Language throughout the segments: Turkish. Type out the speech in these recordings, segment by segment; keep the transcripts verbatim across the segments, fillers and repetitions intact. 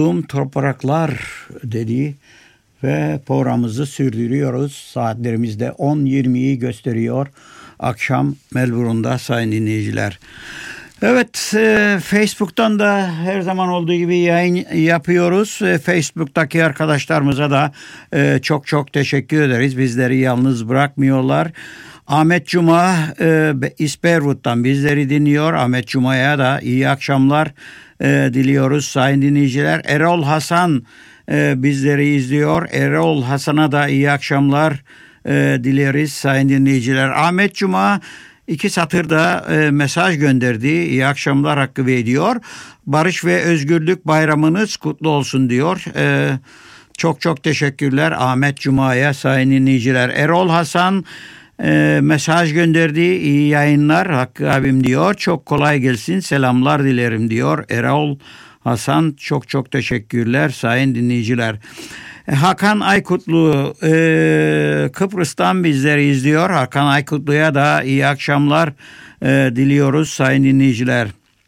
Topraklar dedi ve programımızı sürdürüyoruz. Saatlerimizde on yirmiyi gösteriyor akşam Melbourne'da sayın dinleyiciler. Evet, e, Facebook'tan da her zaman olduğu gibi yayın yapıyoruz. E, Facebook'taki arkadaşlarımıza da e, çok çok teşekkür ederiz. Bizleri yalnız bırakmıyorlar. Ahmet Cuma e, İsperwood'dan bizleri dinliyor. Ahmet Cuma'ya da iyi akşamlar e, diliyoruz sayın dinleyiciler. Erol Hasan e, bizleri izliyor. Erol Hasan'a da iyi akşamlar e, dileriz sayın dinleyiciler. Ahmet Cuma iki satırda e, mesaj gönderdi. İyi akşamlar hakkı veriyor. Barış ve Özgürlük Bayramınız kutlu olsun diyor. E, çok çok teşekkürler Ahmet Cuma'ya sayın dinleyiciler. Erol Hasan E, mesaj gönderdi. İyi yayınlar Hakkı abim diyor. Çok kolay gelsin. Selamlar dilerim diyor. Erol Hasan çok çok teşekkürler sayın dinleyiciler. E, Hakan Aykutlu e, Kıbrıs'tan bizleri izliyor. Hakan Aykutlu'ya da iyi akşamlar e, diliyoruz sayın dinleyiciler.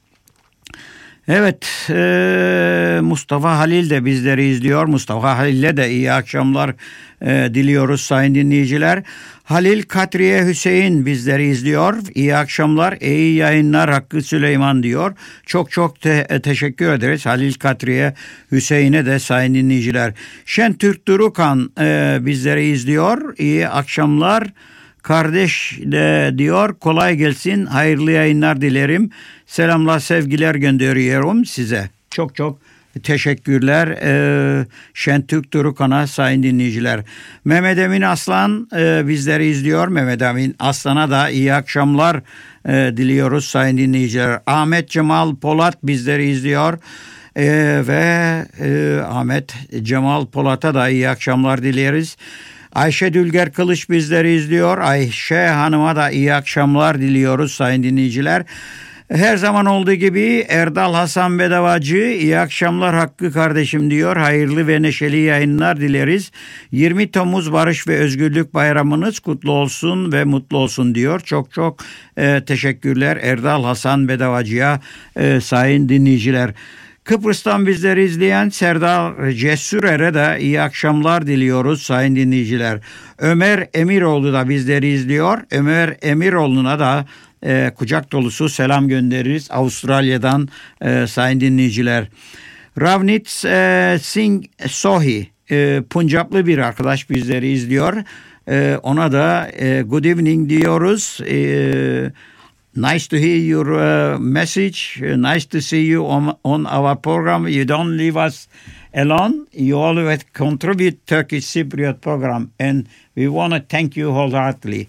Evet, e, Mustafa Halil de bizleri izliyor. Mustafa Halil'e de iyi akşamlar e, diliyoruz sayın dinleyiciler. Halil Katriye Hüseyin bizleri izliyor. İyi akşamlar, iyi yayınlar Hakkı Süleyman diyor. Çok çok te- teşekkür ederiz Halil Katriye Hüseyin'e de sayın dinleyiciler. Şentürk Durukan e, bizleri izliyor. İyi akşamlar. Kardeş de diyor kolay gelsin, hayırlı yayınlar dilerim. Selamlar, sevgiler gönderiyorum size. Çok çok teşekkürler ee, Şentürk Durukan'a sayın dinleyiciler. Mehmet Emin Aslan e, bizleri izliyor. Mehmet Emin Aslan'a da iyi akşamlar e, diliyoruz sayın dinleyiciler. Ahmet Cemal Polat bizleri izliyor. E, ve e, Ahmet Cemal Polat'a da iyi akşamlar dileriz. Ayşe Dülger Kılıç bizleri izliyor. Ayşe Hanım'a da iyi akşamlar diliyoruz sayın dinleyiciler. Her zaman olduğu gibi Erdal Hasan Bedavacı iyi akşamlar Hakkı kardeşim diyor. Hayırlı ve neşeli yayınlar dileriz. yirmi Temmuz Barış ve Özgürlük Bayramınız kutlu olsun ve mutlu olsun diyor. Çok çok e, teşekkürler Erdal Hasan Bedavacı'ya e, sayın dinleyiciler. Kıbrıs'tan bizleri izleyen Serdar Cesurer'e de iyi akşamlar diliyoruz sayın dinleyiciler. Ömer Emiroğlu da bizleri izliyor. Ömer Emiroğlu'na da e, kucak dolusu selam göndeririz Avustralya'dan e, sayın dinleyiciler. Ravnit e, Singh Sohi e, Puncaplı bir arkadaş bizleri izliyor. E, ona da e, good evening diyoruz. E, Nice to hear your uh, message. Nice to see you on, on our program. You don't leave us alone. You always contribute Turkish Cypriot program, and we want to thank you wholeheartedly.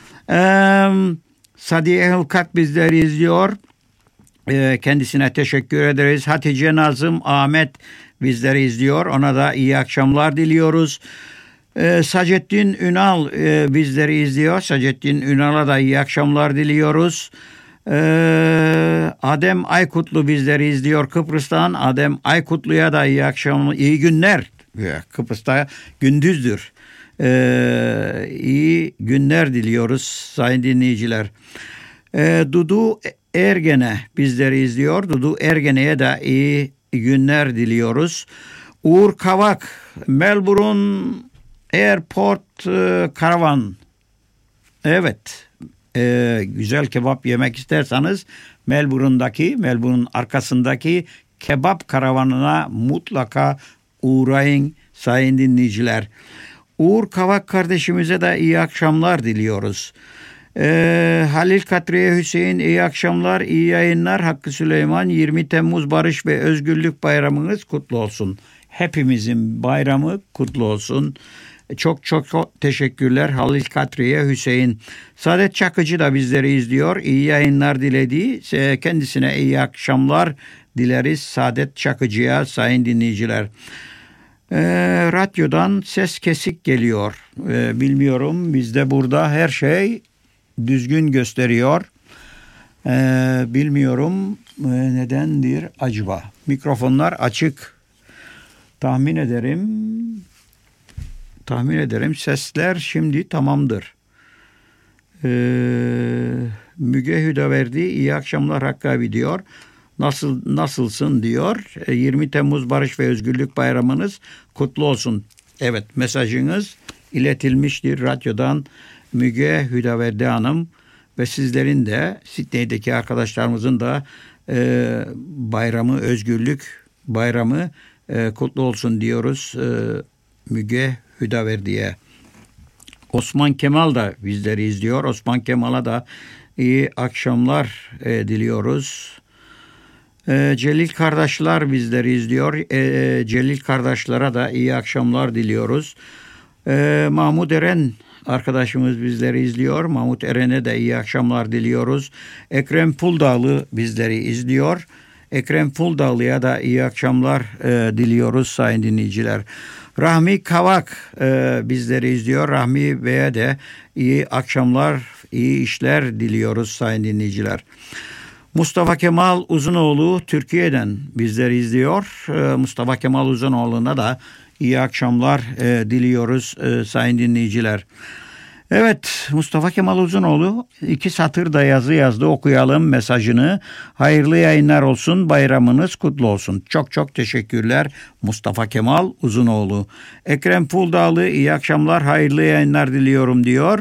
Um, Sadiye Hılkat bizleri izliyor. E, kendisine teşekkür ederiz. Hatice Nazım Ahmet bizleri izliyor. Ona da iyi akşamlar diliyoruz. Ee, Sacettin Ünal e, bizleri izliyor. Sacettin Ünal'a da iyi akşamlar diliyoruz. Ee, Adem Aykutlu bizleri izliyor Kıbrıs'tan. Adem Aykutlu'ya da iyi akşamlar, iyi günler. Kıbrıs'ta gündüzdür. Ee, iyi günler diliyoruz sayın dinleyiciler. Ee, Dudu Ergen'e bizleri izliyor. Dudu Ergen'e de iyi günler diliyoruz. Uğur Kavak, Melbourne Airport e, Karavan. Evet, e, güzel kebap yemek isterseniz Melbourne'daki, Melbourne'un arkasındaki kebap karavanına mutlaka uğrayın sayın dinleyiciler. Uğur Kavak kardeşimize de iyi akşamlar diliyoruz. E, Halil Katriye Hüseyin iyi akşamlar, iyi yayınlar Hakkı Süleyman. yirmi Temmuz Barış ve Özgürlük Bayramınız kutlu olsun. Hepimizin bayramı kutlu olsun. Çok çok çok teşekkürler Halil Katriye Hüseyin. Saadet Çakıcı da bizleri izliyor. İyi yayınlar diledi. Kendisine iyi akşamlar dileriz Saadet Çakıcı'ya sayın dinleyiciler. Ee, radyodan ses kesik geliyor. Ee, bilmiyorum, bizde burada her şey düzgün gösteriyor. Ee, bilmiyorum e, nedendir acaba. Mikrofonlar açık. Tahmin ederim. Tahmin ederim sesler şimdi tamamdır. Ee, Müge Hüdaverdi iyi akşamlar Hakkı abi diyor. Nasıl nasılsın diyor. yirmi Temmuz Barış ve Özgürlük Bayramınız kutlu olsun. Evet, mesajınız iletilmiştir radyodan Müge Hüdaverdi Hanım ve sizlerin de Sidney'deki arkadaşlarımızın da e, bayramı, özgürlük bayramı e, kutlu olsun diyoruz e, Müge Hüdaverdi'ye. Osman Kemal da bizleri izliyor. Osman Kemal'a da iyi akşamlar e, diliyoruz. E, Celil kardeşler bizleri izliyor. E, Celil kardeşlere de iyi akşamlar diliyoruz. E, Mahmut Eren arkadaşımız bizleri izliyor. Mahmut Eren'e de iyi akşamlar diliyoruz. Ekrem Puldağlı bizleri izliyor. Ekrem Puldağlı'ya da iyi akşamlar e, diliyoruz sayın dinleyiciler. Rahmi Kavak e, bizleri izliyor. Rahmi Bey'e de iyi akşamlar, iyi işler diliyoruz sayın dinleyiciler. Mustafa Kemal Uzunoğlu Türkiye'den bizleri izliyor. E, Mustafa Kemal Uzunoğlu'na da iyi akşamlar e, diliyoruz e, sayın dinleyiciler. Evet, Mustafa Kemal Uzunoğlu iki satır da yazı yazdı, okuyalım mesajını. Hayırlı yayınlar olsun, bayramınız kutlu olsun. Çok çok teşekkürler Mustafa Kemal Uzunoğlu. Ekrem Puldağlı iyi akşamlar, hayırlı yayınlar diliyorum diyor.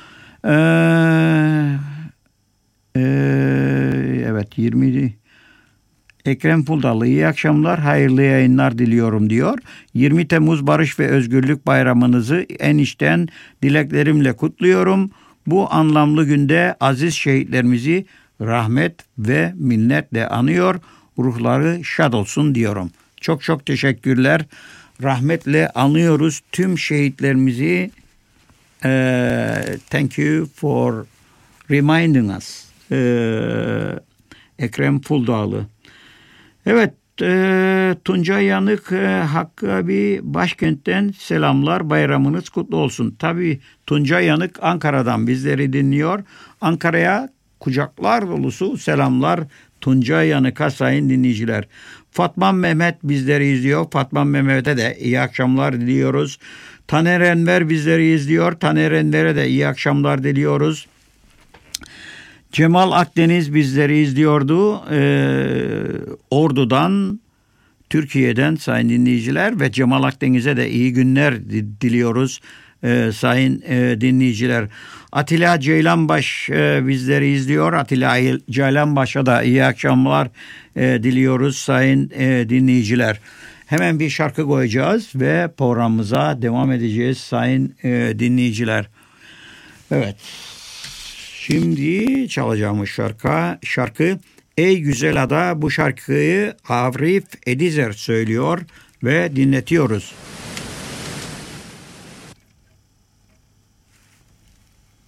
Ee, e, evet yirmi Ekrem Puldağlı iyi akşamlar, hayırlı yayınlar diliyorum diyor. yirmi Temmuz Barış ve Özgürlük Bayramınızı en içten dileklerimle kutluyorum. Bu anlamlı günde aziz şehitlerimizi rahmet ve minnetle anıyor. Ruhları şad olsun diyorum. Çok çok teşekkürler. Rahmetle anıyoruz tüm şehitlerimizi. Uh, thank you for reminding us. Uh, Ekrem Puldağlı. Evet, e, Tuncay Yanık e, Hakkı abi başkentten selamlar, bayramınız kutlu olsun. Tabii Tuncay Yanık Ankara'dan bizleri dinliyor. Ankara'ya kucaklar dolusu selamlar Tuncay Yanık'a sayın dinleyiciler. Fatma Mehmet bizleri izliyor. Fatma Mehmet'e de iyi akşamlar diliyoruz. Taner Enver bizleri izliyor. Taner Enver'e de iyi akşamlar diliyoruz. Cemal Akdeniz bizleri izliyordu. Ee, Ordu'dan, Türkiye'den sayın dinleyiciler ve Cemal Akdeniz'e de iyi günler diliyoruz e, sayın e, dinleyiciler. Atilla Ceylanbaş e, bizleri izliyor. Atilla Ceylanbaş'a da iyi akşamlar e, diliyoruz sayın e, dinleyiciler. Hemen bir şarkı koyacağız ve programımıza devam edeceğiz sayın e, dinleyiciler. Evet. Şimdi çalacağımız şarkı, şarkı Ey Güzel Ada, bu şarkıyı Arif Edizer söylüyor ve dinletiyoruz.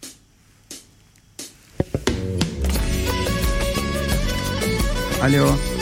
Alo.